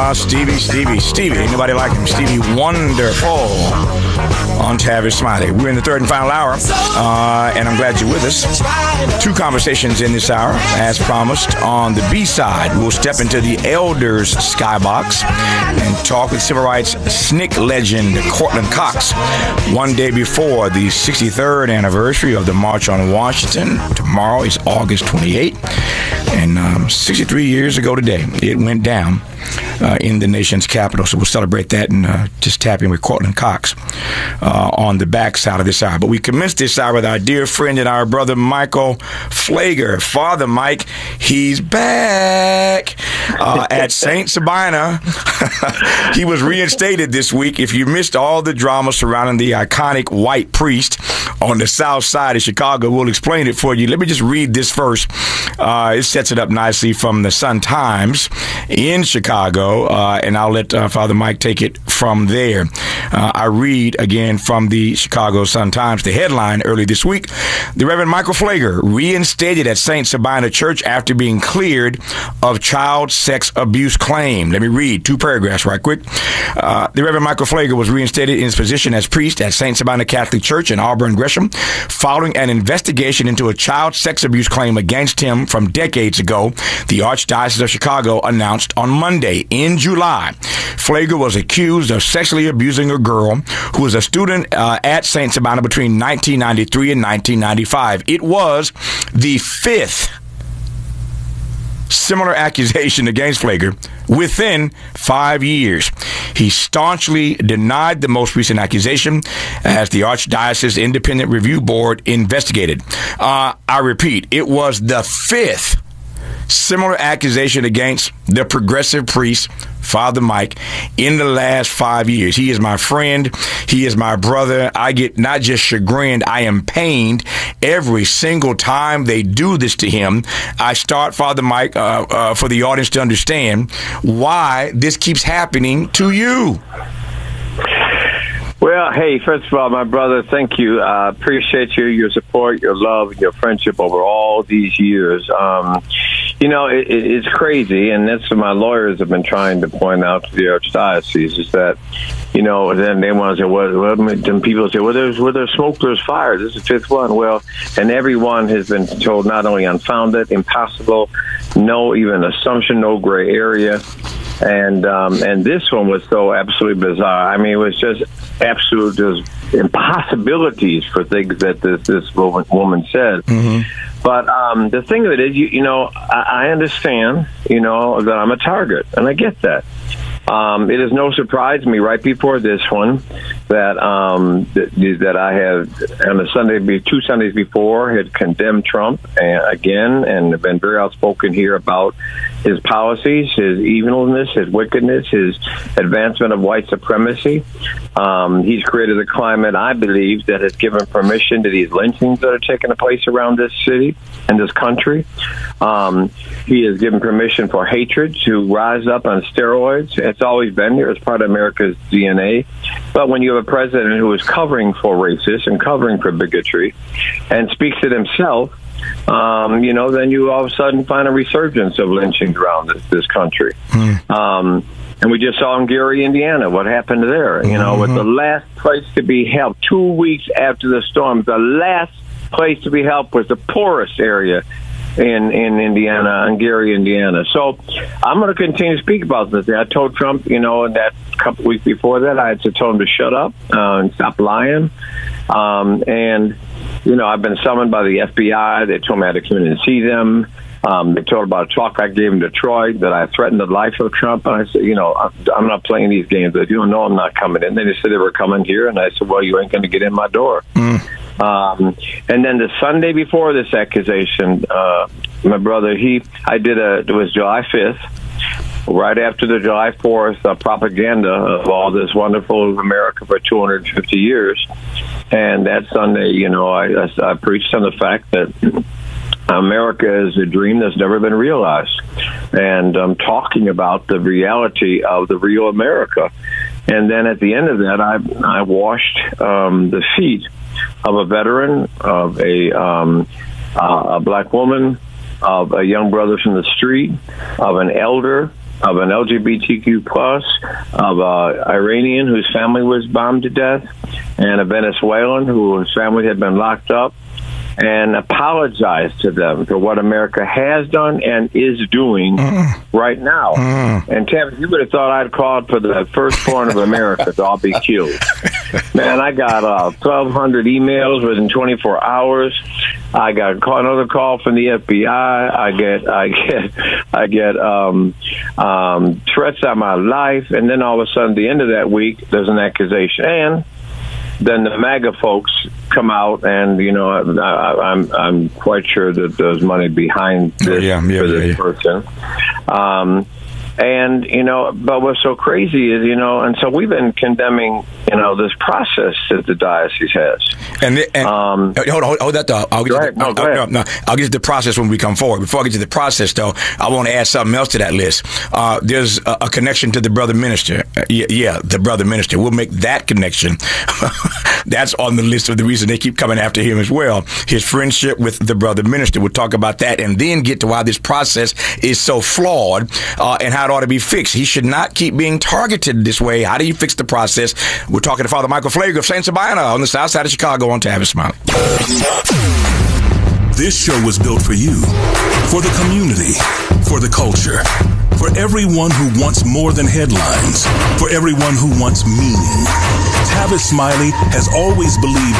Stevie. Ain't nobody like him. Stevie Wonderful on Tavis Smiley. We're in the third and final hour, and I'm glad you're with us. Two conversations in this hour. As promised, on the B-side, we'll step into the Elders Skybox and talk with civil rights SNCC legend Courtland Cox. One day before the 63rd anniversary of the March on Washington. Tomorrow is August 28th. And 63 years ago today, it went down in the nation's capital. So we'll celebrate that and just tap in with Courtland Cox on the back side of this hour. But we commenced this hour with our dear friend and our brother Michael Pfleger. Father Mike, he's back at St. Sabina. He was reinstated this week. If you missed all the drama surrounding the iconic white priest on the south side of Chicago, we'll explain it for you. Let me just read this first. It sets it up nicely from the Sun-Times in Chicago, and I'll let Father Mike take it from there. I read again from the Chicago Sun-Times, the headline early this week: the Reverend Michael Pfleger reinstated at St. Sabina Church after being cleared of child sex abuse claim. Let me read two paragraphs right quick. The Reverend Michael Pfleger was reinstated in his position as priest at St. Sabina Catholic Church in Auburn, Gresham, following an investigation into a child sex abuse claim against him from decades ago, the Archdiocese of Chicago announced on Monday. In July, Pfleger was accused of sexually abusing a girl who was a student at St. Sabina between 1993 and 1995. It was the fifth similar accusation against Pfleger within 5 years. He staunchly denied the most recent accusation as the Archdiocese Independent Review Board investigated. I repeat, it was the fifth similar accusation against the progressive priest, Father Mike, in the last 5 years. He is my friend. He is my brother. I get not just chagrined, I am pained every single time they do this to him. I start, Father Mike, for the audience to understand why this keeps happening to you. Well, hey, first of all, my brother, thank you. I appreciate your support, your love, your friendship over all these years. It's crazy, and that's what my lawyers have been trying to point out to the Archdiocese, is that, then they want to say, then people say, where there's smoke, there's fire. This is the fifth one. Well, and everyone has been told not only unfounded, impossible, no even assumption, no gray area. And this one was so absolutely bizarre. I mean, it was just absolute impossibilities for things that this woman said. Mm-hmm. But the thing of it is, I understand, that I'm a target, and I get that. It is no surprise to me right before this one that I have on the two Sundays before had condemned Trump again and have been very outspoken here about his policies, his evilness, his wickedness, his advancement of white supremacy. He's created a climate, I believe, that has given permission to these lynchings that are taking place around this city and this country. He has given permission for hatred to rise up on steroids. It's always been there. It's part of America's DNA. But when you have a president who is covering for racists and covering for bigotry and speaks it himself, then you all of a sudden find a resurgence of lynchings around this country. And we just saw in Gary, Indiana, what happened there. With the last place to be helped 2 weeks after the storm, the last place to be helped was the poorest area in Indiana, in Gary, Indiana. So I'm going to continue to speak about this. I told Trump, that a couple weeks before that, I had to tell him to shut up and stop lying. I've been summoned by the FBI. They told me I had to come in and see them. They told about a talk I gave in Detroit that I threatened the life of Trump. And I said, I'm not playing these games. They don't know I'm not coming in. They said they were coming here. And I said, well, you ain't going to get in my door. And then the Sunday before this accusation, my brother, it was July 5th, right after the July 4th propaganda of all this wonderful America for 250 years. And that Sunday, I preached on the fact that America is a dream that's never been realized. And I'm talking about the reality of the real America. And then at the end of that, I washed the feet of a veteran, of a black woman, of a young brother from the street, of an elder, of an LGBTQ plus, of an Iranian whose family was bombed to death, and a Venezuelan whose family had been locked up, and apologize to them for what America has done and is doing right now. And Tavis, you would have thought I'd called for the firstborn of America to all be killed. Man, I got 1,200 emails within 24 hours. I got another call from the FBI. I get threats on my life, and then all of a sudden, at the end of that week, there's an accusation. And then the MAGA folks come out, and I'm quite sure that there's money behind this for this person. But what's so crazy is, and so we've been condemning, this process that the diocese has. And hold that thought. I'll get to the process when we come forward. Before I get to the process, though, I want to add something else to that list. There's a connection to the brother minister. The brother minister. We'll make that connection. That's on the list of the reason they keep coming after him as well. His friendship with the brother minister. We'll talk about that and then get to why this process is so flawed and how it ought to be fixed. He should not keep being targeted this way. How do you fix the process? We're talking to Father Michael Pfleger of St. Sabina on the south side of Chicago on Tavis Smiley. This show was built for you, for the community, for the culture, for everyone who wants more than headlines, for everyone who wants meaning. Tavis Smiley has always believed